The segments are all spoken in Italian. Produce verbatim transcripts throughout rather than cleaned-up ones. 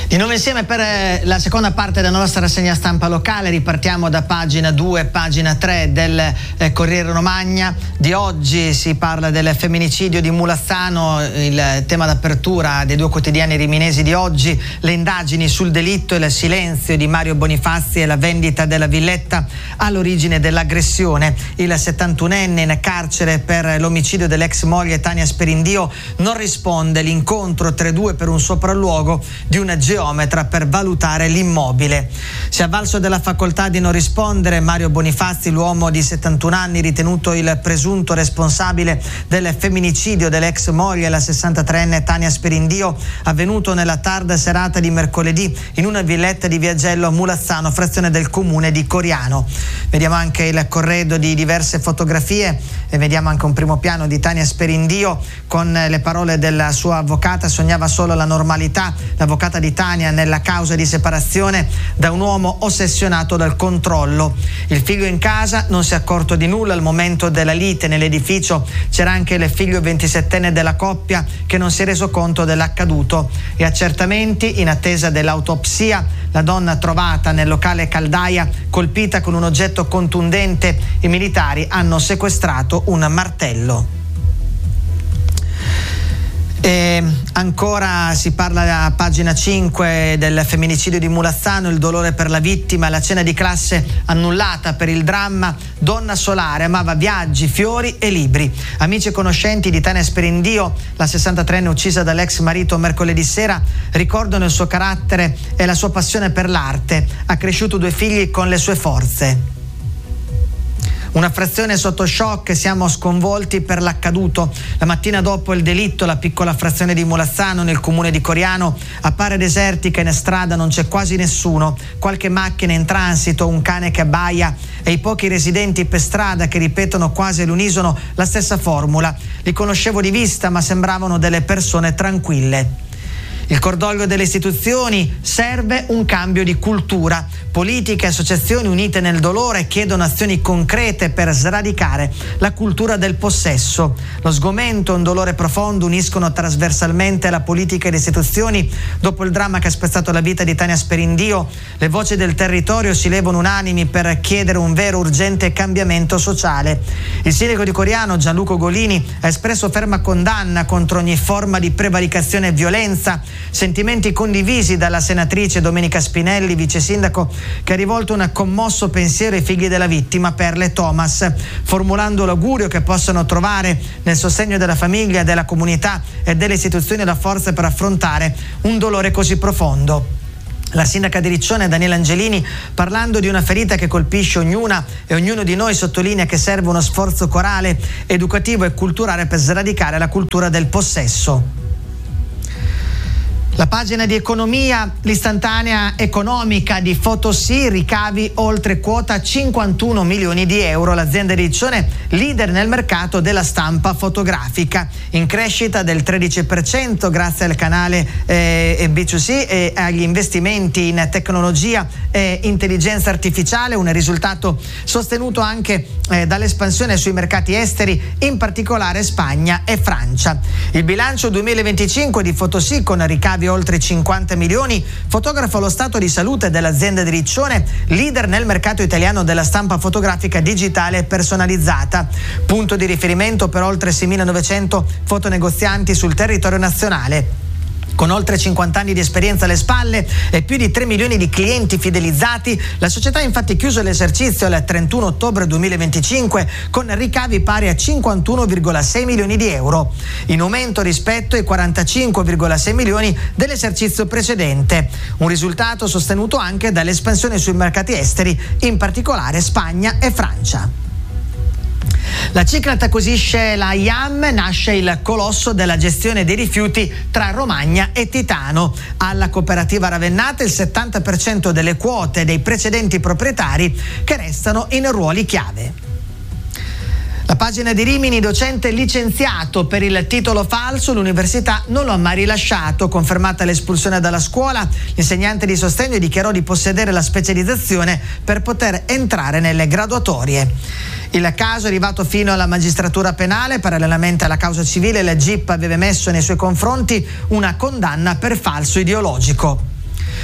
Di nuovo insieme per la seconda parte della nostra rassegna stampa locale. Ripartiamo da pagina due, pagina tre del eh, Corriere Romagna. Di oggi si parla del femminicidio di Mulazzano, il tema d'apertura dei due quotidiani riminesi di oggi, le indagini sul delitto e il silenzio di Mario Bonifazzi e la vendita della villetta all'origine dell'aggressione. Il settantunenne in carcere per l'omicidio dell'ex moglie Tania Sperindio non risponde. L'incontro tra i due per un sopralluogo di una geometra per valutare l'immobile. Si è avvalso della facoltà di non rispondere Mario Bonifazzi, l'uomo di settantuno anni ritenuto il presunto responsabile del femminicidio dell'ex moglie, la sessantatreenne Tania Sperindio, avvenuto nella tarda serata di mercoledì in una villetta di Viagello a Mulazzano, frazione del comune di Coriano. Vediamo anche il corredo di diverse fotografie e vediamo anche un primo piano di Tania Sperindio con le parole della sua avvocata: sognava solo la normalità. L'avvocata di Tania nella causa di separazione da un uomo ossessionato dal controllo. Il figlio in casa non si è accorto di nulla al momento della lite. Nell'edificio c'era anche il figlio ventisettenne della coppia che non si è reso conto dell'accaduto. E accertamenti in attesa dell'autopsia. La donna trovata nel locale caldaia colpita con un oggetto contundente. I militari hanno sequestrato un martello. E ancora si parla a pagina cinque del femminicidio di Mulazzano, il dolore per la vittima, la cena di classe annullata per il dramma. Donna solare, amava viaggi, fiori e libri. Amici e conoscenti di Tania Sperindio, la sessantatreenne uccisa dall'ex marito mercoledì sera, ricordano il suo carattere e la sua passione per l'arte. Ha cresciuto due figli con le sue forze. Una frazione sotto shock, siamo sconvolti per l'accaduto. La mattina dopo il delitto la piccola frazione di Mulazzano nel comune di Coriano appare desertica, in strada non c'è quasi nessuno, qualche macchina in transito, un cane che abbaia e i pochi residenti per strada che ripetono quasi all'unisono la stessa formula. Li conoscevo di vista ma sembravano delle persone tranquille. Il cordoglio delle istituzioni, serve un cambio di cultura. Politiche e associazioni unite nel dolore chiedono azioni concrete per sradicare la cultura del possesso. Lo sgomento e un dolore profondo uniscono trasversalmente la politica e le istituzioni. Dopo il dramma che ha spezzato la vita di Tania Sperindio, le voci del territorio si levano unanimi per chiedere un vero urgente cambiamento sociale. Il sindaco di Coriano, Gianluca Golini, ha espresso ferma condanna contro ogni forma di prevaricazione e violenza. Sentimenti condivisi dalla senatrice Domenica Spinelli, vice sindaco, che ha rivolto un commosso pensiero ai figli della vittima, Perle e Thomas, formulando l'augurio che possano trovare nel sostegno della famiglia, della comunità e delle istituzioni la forza per affrontare un dolore così profondo. La sindaca di Riccione, Daniela Angelini, parlando di una ferita che colpisce ognuna e ognuno di noi, sottolinea che serve uno sforzo corale, educativo e culturale per sradicare la cultura del possesso. La pagina di economia, l'istantanea economica di Photosì, ricavi oltre quota cinquantuno milioni di euro. L'azienda di Riccione, leader nel mercato della stampa fotografica, in crescita del tredici per cento grazie al canale eh, B due C e agli investimenti in tecnologia e intelligenza artificiale, un risultato sostenuto anche eh, dall'espansione sui mercati esteri, in particolare Spagna e Francia. Il bilancio duemilaventicinque di Photosì, con ricavi oltre cinquanta milioni, fotografa lo stato di salute dell'azienda di Riccione, leader nel mercato italiano della stampa fotografica digitale e personalizzata, punto di riferimento per oltre seimilanovecento fotonegozianti sul territorio nazionale. Con oltre cinquanta anni di esperienza alle spalle e più di tre milioni di clienti fidelizzati, la società ha infatti chiuso l'esercizio al trentuno ottobre duemilaventicinque con ricavi pari a cinquantuno virgola sei milioni di euro, in aumento rispetto ai quarantacinque virgola sei milioni dell'esercizio precedente, un risultato sostenuto anche dall'espansione sui mercati esteri, in particolare Spagna e Francia. La Ciclat acquisisce la I A M, nasce il colosso della gestione dei rifiuti tra Romagna e Titano. Alla cooperativa Ravennate il settanta per cento delle quote dei precedenti proprietari, che restano in ruoli chiave. La pagina di Rimini, docente licenziato per il titolo falso, l'università non lo ha mai rilasciato. Confermata l'espulsione dalla scuola, l'insegnante di sostegno dichiarò di possedere la specializzazione per poter entrare nelle graduatorie. Il caso è arrivato fino alla magistratura penale. Parallelamente alla causa civile, la G I P aveva emesso nei suoi confronti una condanna per falso ideologico.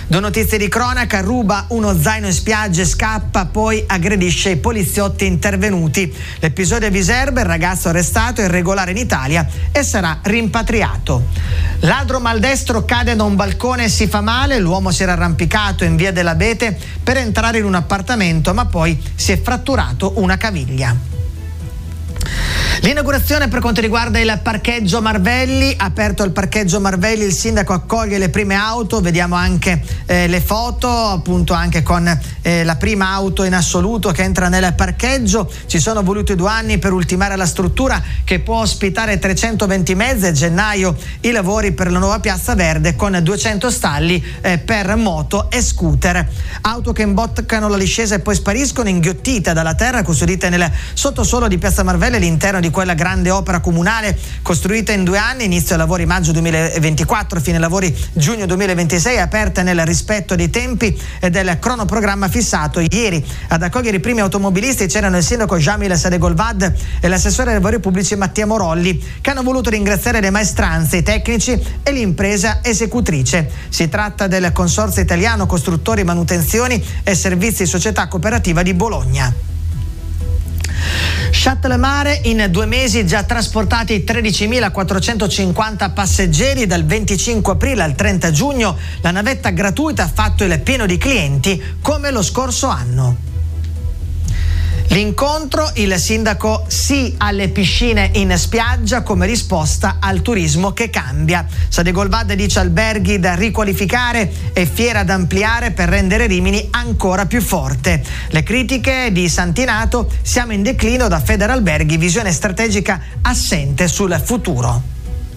Due notizie di cronaca: ruba uno zaino in spiaggia e scappa, poi aggredisce i poliziotti intervenuti. L'episodio a Viserbe, il ragazzo arrestato, è irregolare in Italia e sarà rimpatriato. Ladro maldestro cade da un balcone e si fa male, l'uomo si era arrampicato in via dell'Abete per entrare in un appartamento, ma poi si è fratturato una caviglia. L'inaugurazione per quanto riguarda il parcheggio Marvelli, aperto il parcheggio Marvelli, il sindaco accoglie le prime auto, vediamo anche eh, le foto, appunto anche con eh, la prima auto in assoluto che entra nel parcheggio. Ci sono voluti due anni per ultimare la struttura che può ospitare trecentoventi mezzi. A gennaio i lavori per la nuova Piazza Verde con duecento stalli eh, per moto e scooter. Auto che imboccano la discesa e poi spariscono, inghiottite dalla terra, custodite nel sottosuolo di Piazza Marvelli all'interno di quella grande opera comunale costruita in due anni, inizio lavori maggio duemilaventiquattro, fine lavori giugno duemilaventisei, aperta nel rispetto dei tempi e del cronoprogramma fissato. Ieri ad accogliere i primi automobilisti c'erano il sindaco Jamil Sadegolvad e l'assessore ai lavori pubblici Mattia Morolli, che hanno voluto ringraziare le maestranze, i tecnici e l'impresa esecutrice. Si tratta del Consorzio Italiano Costruttori, Manutenzioni e Servizi Società Cooperativa di Bologna. Shuttle Mare, in due mesi già trasportati tredicimilaquattrocentocinquanta passeggeri. Dal venticinque aprile al trenta giugno la navetta gratuita ha fatto il pieno di clienti come lo scorso anno. L'incontro, il sindaco sì alle piscine in spiaggia come risposta al turismo che cambia. Sadegolvad dice alberghi da riqualificare e fiera da ampliare per rendere Rimini ancora più forte. Le critiche di Santinato: siamo in declino da Federalberghi, visione strategica assente sul futuro.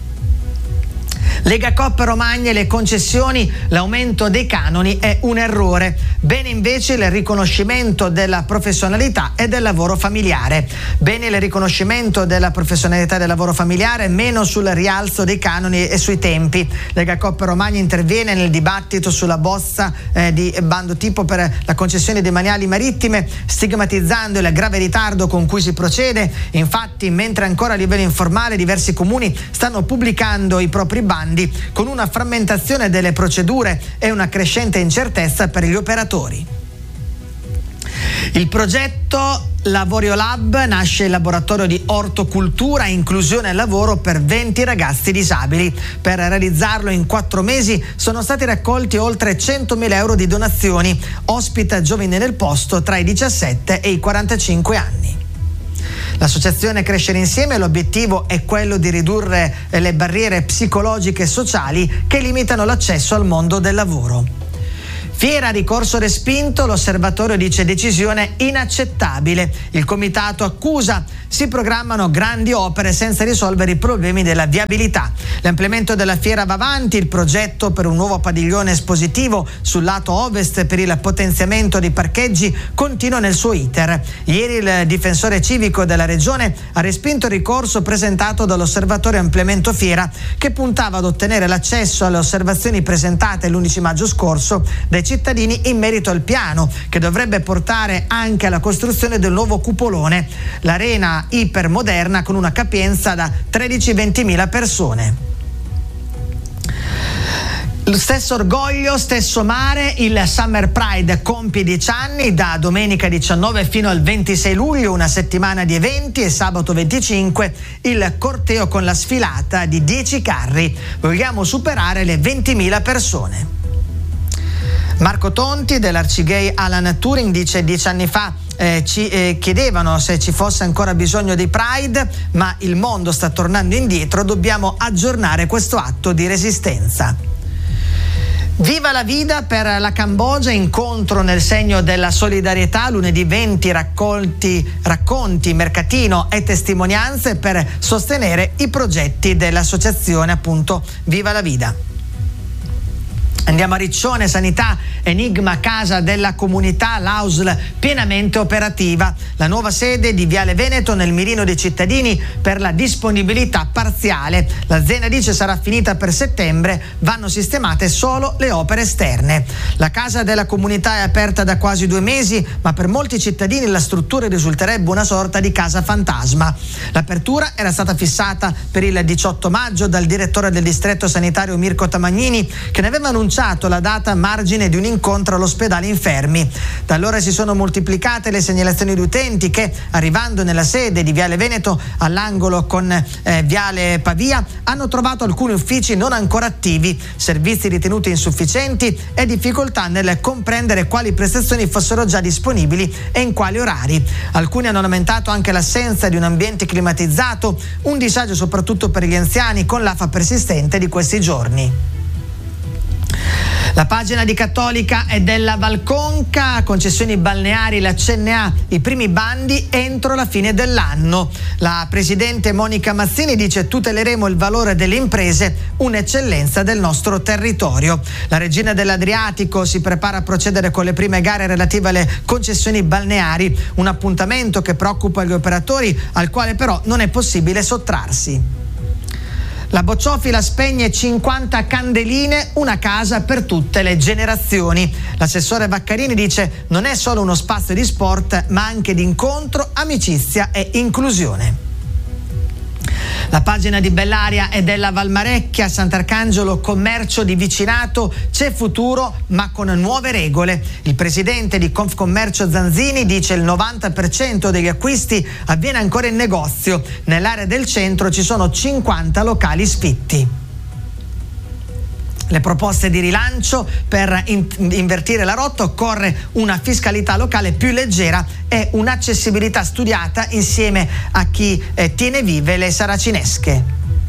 Lega Coop Romagna e le concessioni, l'aumento dei canoni è un errore. Bene invece il riconoscimento della professionalità e del lavoro familiare. Bene il riconoscimento della professionalità e del lavoro familiare, meno sul rialzo dei canoni e sui tempi. Lega Coop Romagna interviene nel dibattito sulla bozza eh, di bando tipo per la concessione demaniali marittime, stigmatizzando il grave ritardo con cui si procede. Infatti, mentre ancora a livello informale diversi comuni stanno pubblicando i propri bandi, con una frammentazione delle procedure e una crescente incertezza per gli operatori. Il progetto Lavorio Lab nasce il laboratorio di ortocultura e inclusione al lavoro per venti ragazzi disabili. Per realizzarlo in quattro mesi sono stati raccolti oltre centomila euro di donazioni. Ospita giovani nel posto tra i diciassette e i quarantacinque anni. L'associazione Crescere Insieme, l'obiettivo è quello di ridurre le barriere psicologiche e sociali che limitano l'accesso al mondo del lavoro. Fiera, ricorso respinto, l'osservatorio dice decisione inaccettabile. Il comitato accusa, si programmano grandi opere senza risolvere i problemi della viabilità. L'ampliamento della fiera va avanti, il progetto per un nuovo padiglione espositivo sul lato ovest per il potenziamento dei parcheggi continua nel suo iter. Ieri il difensore civico della regione ha respinto il ricorso presentato dall'osservatorio Ampliamento Fiera, che puntava ad ottenere l'accesso alle osservazioni presentate l'undici maggio scorso dai cittadini in merito al piano, che dovrebbe portare anche alla costruzione del nuovo cupolone, l'arena ipermoderna con una capienza da tredici ventimila persone. Lo stesso orgoglio, stesso mare, il Summer Pride compie dieci anni, da domenica diciannove fino al ventisei luglio, una settimana di eventi, e sabato venticinque il corteo con la sfilata di dieci carri. Vogliamo superare le ventimila persone. Marco Tonti dell'Arcigay Alan Turing dice: dieci anni fa eh, ci eh, chiedevano se ci fosse ancora bisogno di Pride, ma il mondo sta tornando indietro, dobbiamo aggiornare questo atto di resistenza. Viva la vita per la Cambogia, incontro nel segno della solidarietà, lunedì venti raccolti, racconti, mercatino e testimonianze per sostenere i progetti dell'associazione appunto Viva la Vita. Andiamo a Riccione, sanità, enigma casa della comunità, l'A U S L pienamente operativa. La nuova sede di Viale Veneto nel mirino dei cittadini per la disponibilità parziale. L'azienda dice sarà finita per settembre, vanno sistemate solo le opere esterne. La casa della comunità è aperta da quasi due mesi, ma per molti cittadini la struttura risulterebbe una sorta di casa fantasma. L'apertura era stata fissata per il diciotto maggio dal direttore del distretto sanitario Mirko Tamagnini, che ne aveva annunciato annunciato la data margine di un incontro all'ospedale infermi. Da allora si sono moltiplicate le segnalazioni di utenti che, arrivando nella sede di Viale Veneto all'angolo con eh, Viale Pavia, hanno trovato alcuni uffici non ancora attivi, servizi ritenuti insufficienti e difficoltà nel comprendere quali prestazioni fossero già disponibili e in quali orari. Alcuni hanno lamentato anche l'assenza di un ambiente climatizzato, un disagio soprattutto per gli anziani con l'afa persistente di questi giorni. La pagina di Cattolica è della Valconca, concessioni balneari, la C N A, i primi bandi entro la fine dell'anno. La presidente Monica Mazzini dice: tuteleremo il valore delle imprese, un'eccellenza del nostro territorio. La Regina dell'Adriatico si prepara a procedere con le prime gare relative alle concessioni balneari, un appuntamento che preoccupa gli operatori, al quale però non è possibile sottrarsi. La bocciofila spegne cinquanta candeline, una casa per tutte le generazioni. L'assessore Vaccarini dice: non è solo uno spazio di sport, ma anche di incontro, amicizia e inclusione. La pagina di Bellaria è della Valmarecchia, Sant'Arcangelo, commercio di vicinato, c'è futuro ma con nuove regole. Il presidente di Confcommercio Zanzini dice: il novanta per cento degli acquisti avviene ancora in negozio. Nell'area del centro ci sono cinquanta locali sfitti. Le proposte di rilancio: per in- invertire la rotta occorre una fiscalità locale più leggera e un'accessibilità studiata insieme a chi eh, tiene vive le saracinesche.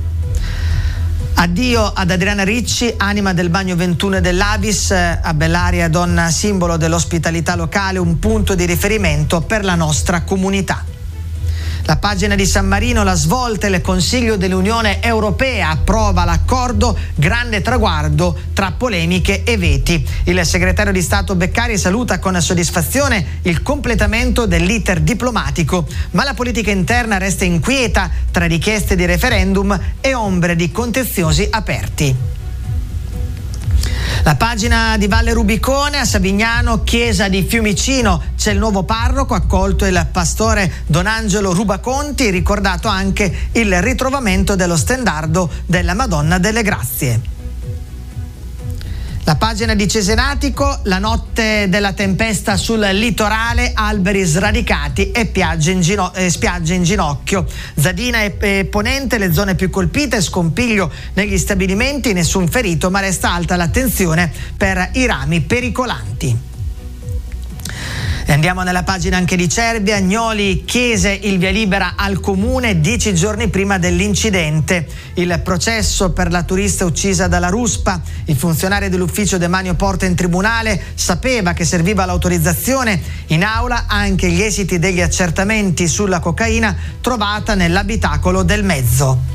Addio ad Adriana Ricci, anima del Bagno ventuno e dell'Avis. A Bellaria, donna simbolo dell'ospitalità locale, un punto di riferimento per la nostra comunità. La pagina di San Marino, la svolta, il Consiglio dell'Unione Europea approva l'accordo, grande traguardo tra polemiche e veti. Il segretario di Stato Beccari saluta con soddisfazione il completamento dell'iter diplomatico, ma la politica interna resta inquieta tra richieste di referendum e ombre di contenziosi aperti. La pagina di Valle Rubicone, a Savignano, chiesa di Fiumicino, c'è il nuovo parroco, accolto il pastore Don Angelo Rubaconti, ricordato anche il ritrovamento dello stendardo della Madonna delle Grazie. La pagina di Cesenatico, la notte della tempesta sul litorale, alberi sradicati e spiagge in, gino- eh, spiagge in ginocchio. Zadina e, e Ponente, le zone più colpite, scompiglio negli stabilimenti, nessun ferito, ma resta alta l'attenzione per i rami pericolanti. E andiamo nella pagina anche di Cervia. Agnoli chiese il via libera al comune dieci giorni prima dell'incidente. Il processo per la turista uccisa dalla ruspa. Il funzionario dell'ufficio Demanio porta in tribunale, sapeva che serviva l'autorizzazione. In aula anche gli esiti degli accertamenti sulla cocaina trovata nell'abitacolo del mezzo.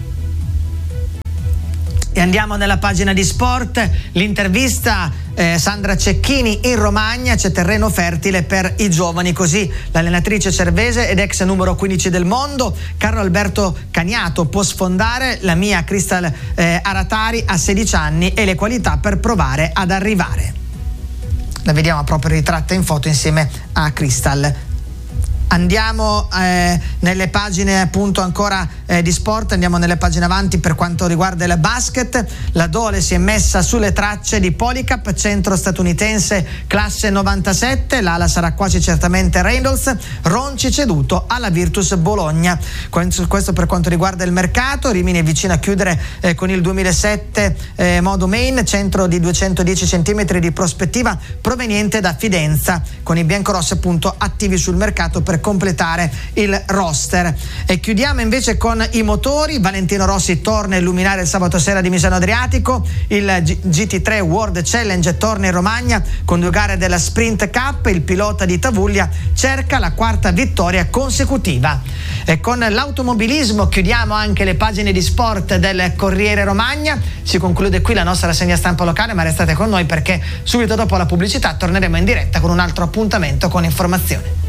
E andiamo nella pagina di sport, l'intervista eh, Sandra Cecchini: in Romagna c'è terreno fertile per i giovani, così l'allenatrice cervese ed ex numero quindici del mondo Carlo Alberto Cagnato può sfondare. La mia Crystal eh, Aratari ha sedici anni e le qualità per provare ad arrivare. La vediamo proprio ritratta in foto insieme a Crystal. Andiamo eh, nelle pagine appunto ancora eh, di sport, andiamo nelle pagine avanti per quanto riguarda il basket. La Dole si è messa sulle tracce di Polycap, centro statunitense classe novantasette, l'ala sarà quasi certamente Reynolds, Ronci ceduto alla Virtus Bologna. Questo per quanto riguarda il mercato. Rimini è vicino a chiudere eh, con il duemilasette eh, modo main, centro di duecentodieci centimetri di prospettiva proveniente da Fidenza, con i biancorossi appunto attivi sul mercato per completare il roster. E chiudiamo invece con i motori. Valentino Rossi torna a illuminare il sabato sera di Misano Adriatico, il G T tre World Challenge torna in Romagna con due gare della Sprint Cup. Il pilota di Tavuglia cerca la quarta vittoria consecutiva. E con l'automobilismo chiudiamo anche le pagine di sport del Corriere Romagna. Si conclude qui la nostra rassegna stampa locale, ma restate con noi perché subito dopo la pubblicità torneremo in diretta con un altro appuntamento con informazione.